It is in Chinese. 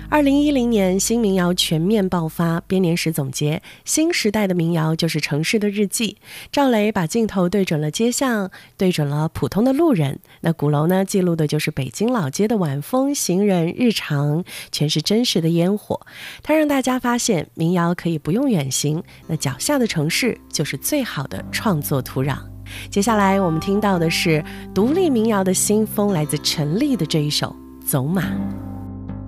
2010年新民谣全面爆发，编年史总结，新时代的民谣就是城市的日记。赵雷把镜头对准了街巷，对准了普通的路人。那鼓楼呢，记录的就是北京老街的晚风、行人、日常，全是真实的烟火。它让大家发现民谣可以不用远行，那脚下的城市就是最好的创作土壤。接下来我们听到的是独立民谣的新风，来自陈粒的这一首《走马》。